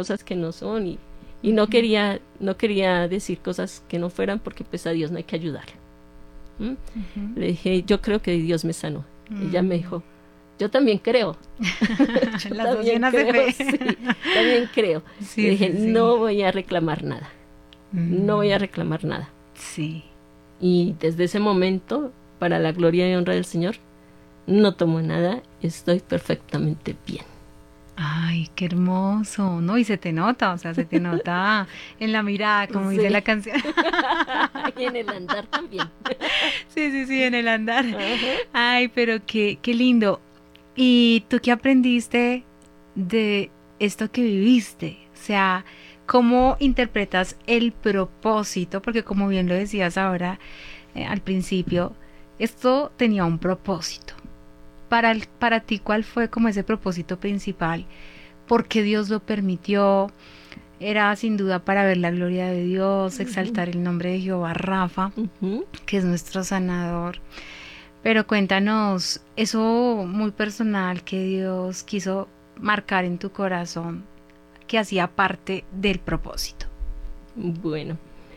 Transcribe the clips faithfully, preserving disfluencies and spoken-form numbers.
cosas que no son y, y no quería, no quería decir cosas que no fueran porque pues a Dios no hay que ayudarle. ¿Mm? Uh-huh. Le dije, yo creo que Dios me sanó. Uh-huh. Ella me dijo, yo también creo. yo Las también dos creo, de fe. Sí, también creo. Sí, Le dije, sí, sí. no voy a reclamar nada. Uh-huh. No voy a reclamar nada. Sí. Y desde ese momento, para la gloria y honra del Señor, no tomo nada, estoy perfectamente bien. Ay, qué hermoso, ¿no? Y se te nota, o sea, se te nota en la mirada, como sí. dice la canción. Y en el andar también. Sí, sí, sí, en el andar. Uh-huh. Ay, pero qué, qué lindo. ¿Y tú qué aprendiste de esto que viviste? O sea, ¿cómo interpretas el propósito? Porque como bien lo decías ahora, eh, al principio, esto tenía un propósito. Para, el, para ti, ¿cuál fue como ese propósito principal? ¿Por qué Dios lo permitió? Era sin duda para ver la gloria de Dios, uh-huh. exaltar el nombre de Jehová Rafa, uh-huh. que es nuestro sanador. Pero cuéntanos, eso muy personal que Dios quiso marcar en tu corazón, que hacía parte del propósito. Bueno,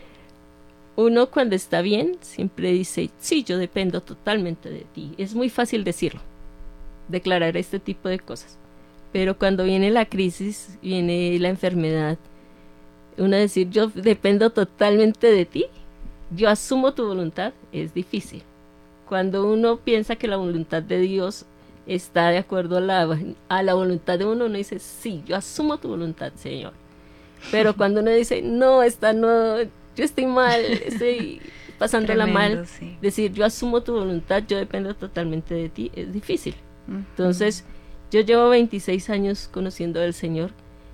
uno cuando está bien siempre dice, sí, yo dependo totalmente de ti. Es muy fácil decirlo, declarar este tipo de cosas. Pero cuando viene la crisis, viene la enfermedad, uno decir, yo dependo totalmente de ti, yo asumo tu voluntad, es difícil. Cuando uno piensa que la voluntad de Dios está de acuerdo a la, a la voluntad de uno, uno dice, sí, yo asumo tu voluntad, Señor. Pero cuando uno dice, no, esta no, yo estoy mal, estoy pasándola Tremendo, mal, sí. decir, yo asumo tu voluntad, yo dependo totalmente de ti, es difícil. Uh-huh. Entonces, yo llevo veintiséis años conociendo al Señor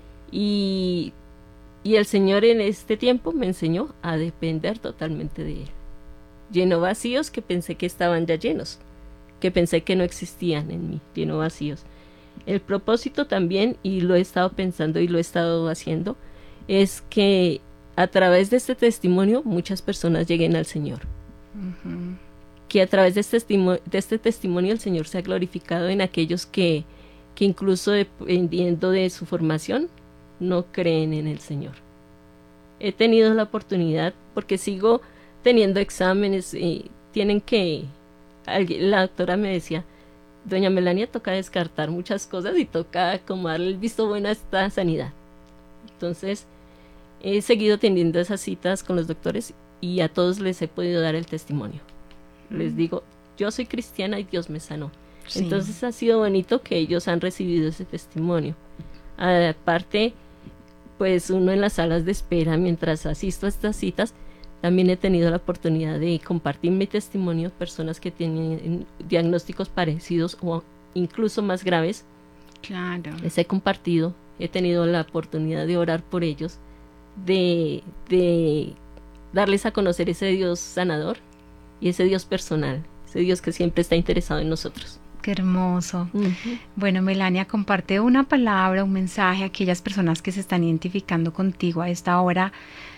y, y el Señor en este tiempo me enseñó a depender totalmente de Él. Llenó vacíos que pensé que estaban ya llenos, que pensé que no existían en mí, llenó vacíos. El propósito también, y lo he estado pensando y lo he estado haciendo, es que a través de este testimonio muchas personas lleguen al Señor. Uh-huh. Que a través de este, testimonio, de este testimonio el Señor se ha glorificado en aquellos que, que incluso dependiendo de su formación no creen en el Señor. He tenido la oportunidad, porque sigo teniendo exámenes, y tienen que, la doctora me decía, doña Melania, toca descartar muchas cosas y toca como darle el visto bueno a esta sanidad. Entonces, he seguido teniendo esas citas con los doctores y a todos les he podido dar el testimonio. Mm. Les digo, yo soy cristiana y Dios me sanó. Sí. Entonces, ha sido bonito que ellos han recibido ese testimonio. Aparte, pues uno en las salas de espera, mientras asisto a estas citas, también he tenido la oportunidad de compartir mi testimonio a personas que tienen diagnósticos parecidos o incluso más graves. Claro. Les he compartido, he tenido la oportunidad de orar por ellos, de, de darles a conocer ese Dios sanador y ese Dios personal, ese Dios que siempre está interesado en nosotros. Qué hermoso. Uh-huh. Bueno, Melania, comparte una palabra, un mensaje a aquellas personas que se están identificando contigo a esta hora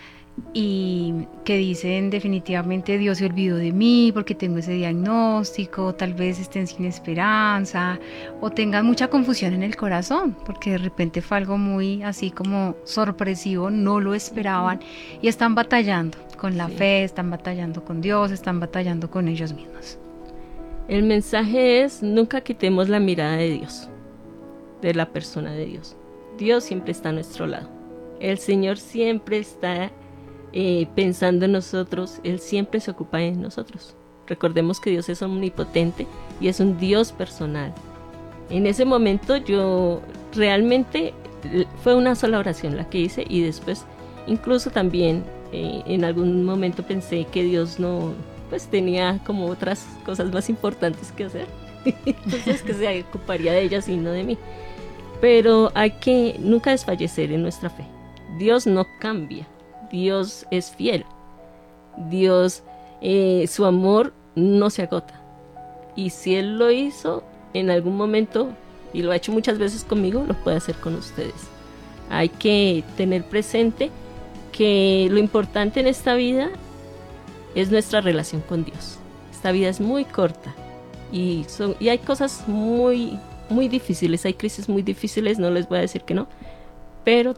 y que dicen definitivamente Dios se olvidó de mí porque tengo ese diagnóstico, tal vez estén sin esperanza o tengan mucha confusión en el corazón porque de repente fue algo muy así como sorpresivo, no lo esperaban y están batallando con la sí. fe, están batallando con Dios, están batallando con ellos mismos. El mensaje es, nunca quitemos la mirada de Dios, de la persona de Dios. Dios siempre está a nuestro lado. El Señor siempre está eh, pensando en nosotros, Él siempre se ocupa de nosotros. Recordemos que Dios es omnipotente y es un Dios personal. En ese momento yo realmente, fue una sola oración la que hice y después incluso también eh, en algún momento pensé que Dios no... pues tenía como otras cosas más importantes que hacer, entonces que se ocuparía de ellas y no de mí. Pero hay que nunca desfallecer en nuestra fe. Dios no cambia, Dios es fiel, Dios, eh, su amor no se agota. Y si Él lo hizo en algún momento, y lo ha hecho muchas veces conmigo, lo puede hacer con ustedes. Hay que tener presente que lo importante en esta vida es nuestra relación con Dios. Esta vida es muy corta y, son, y hay cosas muy, muy difíciles, hay crisis muy difíciles, no les voy a decir que no, pero